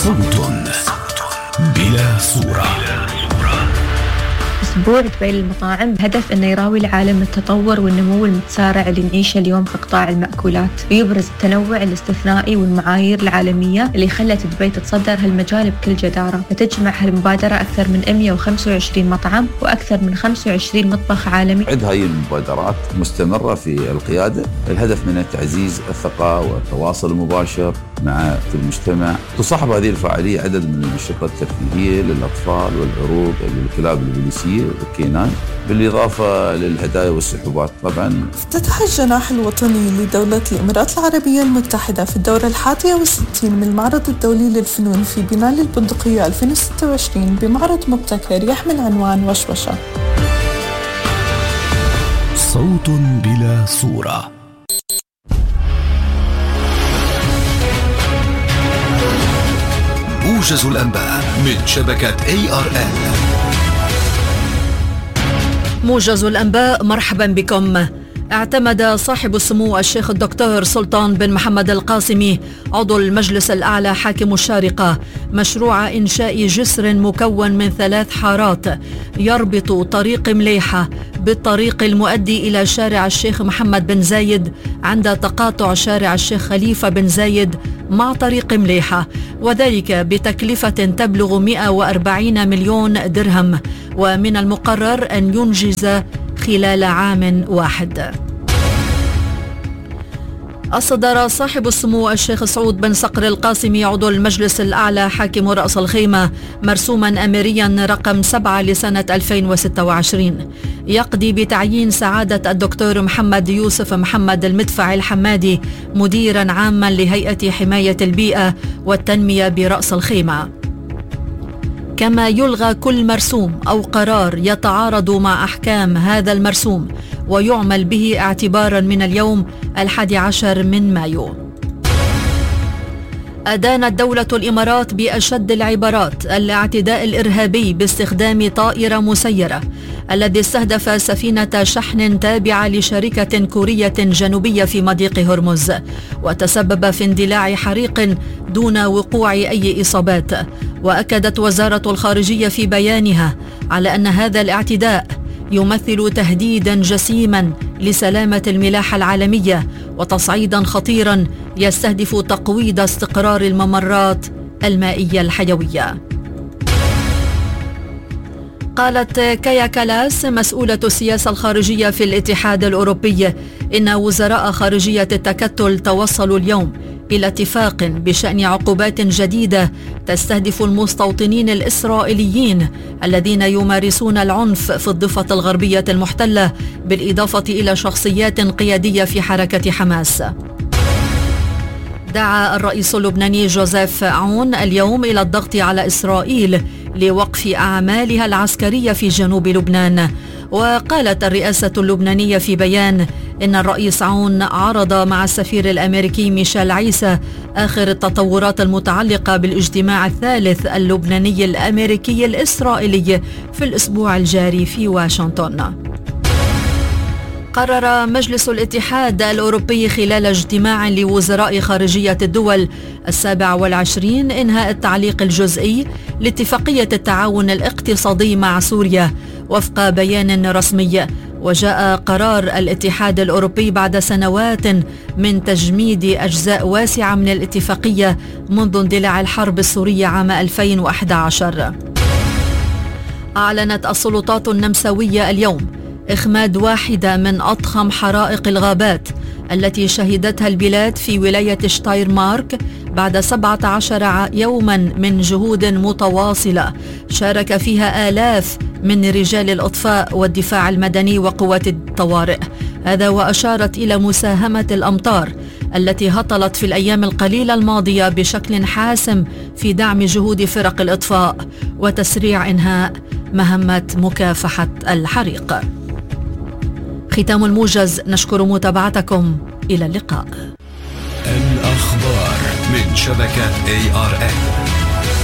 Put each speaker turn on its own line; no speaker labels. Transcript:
صوت بلا صورة.
أسبوع دبي للمطاعم بهدف أنه يراوي العالم التطور والنمو المتسارع اللي نعيشه اليوم في قطاع المأكولات، ويبرز التنوع الاستثنائي والمعايير العالمية اللي خلت دبي تتصدر هالمجال بكل جدارة. فتجمع هالمبادرة أكثر من 125 مطعم وأكثر من 25 مطبخ عالمي.
عد هاي المبادرات مستمرة في القيادة، الهدف منها تعزيز الثقة والتواصل المباشر مع المجتمع. تصاحب هذه الفعالية عدد من الأنشطة الترفيهية للأطفال والعروض للكلاب البوليسية والكينان، بالإضافة للهدايا والسحوبات. طبعا
افتتح الجناح الوطني لدولة الإمارات العربية المتحدة في الدورة 61 من المعرض الدولي للفنون في بناء البندقية 2026 بمعرض مبتكر يحمل عنوان وشوشة.
صوت بلا صورة. موجز الأنباء من شبكة ARN.
موجز الأنباء، مرحبا بكم. اعتمد صاحب السمو الشيخ الدكتور سلطان بن محمد القاسمي عضو المجلس الأعلى حاكم الشارقة مشروع إنشاء جسر مكون من 3 حارات يربط طريق مليحة بالطريق المؤدي إلى شارع الشيخ محمد بن زايد عند تقاطع شارع الشيخ خليفة بن زايد مع طريق مليحة، وذلك بتكلفة تبلغ 140 مليون درهم، ومن المقرر أن ينجز خلال عام واحد. أصدر صاحب السمو الشيخ سعود بن صقر القاسمي عضو المجلس الأعلى حاكم رأس الخيمة مرسوما أميريا رقم 7 لسنة 2026 يقضي بتعيين سعادة الدكتور محمد يوسف محمد المدفع الحمادي مديرا عاما لهيئة حماية البيئة والتنمية برأس الخيمة. كما يلغى كل مرسوم أو قرار يتعارض مع أحكام هذا المرسوم ويعمل به اعتبارا من اليوم 11 من مايو. أدانت دولة الإمارات بأشد العبارات الاعتداء الإرهابي باستخدام طائرة مسيرة الذي استهدف سفينة شحن تابعة لشركة كورية جنوبية في مضيق هرمز، وتسبب في اندلاع حريق دون وقوع أي إصابات. وأكدت وزارة الخارجية في بيانها على أن هذا الاعتداء يمثل تهديدا جسيما لسلامة الملاحة العالمية وتصعيدا خطيرا يستهدف تقويض استقرار الممرات المائية الحيوية. قالت كايا كالاس مسؤولة السياسة الخارجية في الاتحاد الأوروبي إن وزراء خارجية التكتل توصلوا اليوم إلى اتفاق بشأن عقوبات جديدة تستهدف المستوطنين الإسرائيليين الذين يمارسون العنف في الضفة الغربية المحتلة، بالإضافة إلى شخصيات قيادية في حركة حماس. دعا الرئيس اللبناني جوزيف عون اليوم إلى الضغط على إسرائيل لوقف أعمالها العسكرية في جنوب لبنان. وقالت الرئاسة اللبنانية في بيان إن الرئيس عون عرض مع السفير الأمريكي ميشيل عيسى آخر التطورات المتعلقة بالاجتماع الثالث اللبناني الأمريكي الإسرائيلي في الأسبوع الجاري في واشنطن. قرر مجلس الاتحاد الأوروبي خلال اجتماع لوزراء خارجية الدول 27 إنهاء التعليق الجزئي لاتفاقية التعاون الاقتصادي مع سوريا وفق بيان رسمي. وجاء قرار الاتحاد الأوروبي بعد سنوات من تجميد أجزاء واسعة من الاتفاقية منذ اندلاع الحرب السورية عام 2011. أعلنت السلطات النمساوية اليوم إخماد واحدة من أضخم حرائق الغابات التي شهدتها البلاد في ولاية شتايرمارك بعد 17 يوما من جهود متواصلة شارك فيها آلاف من رجال الإطفاء والدفاع المدني وقوات الطوارئ. هذا وأشارت إلى مساهمة الأمطار التي هطلت في الأيام القليلة الماضية بشكل حاسم في دعم جهود فرق الإطفاء وتسريع إنهاء مهمة مكافحة الحريق. ختام الموجز، نشكر متابعتكم، إلى اللقاء.
الأخبار من شبكة ARN.